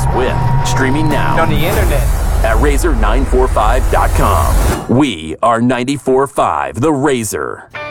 with. Streaming now on the internet at Razor945.com. We are 94.5 The Razor.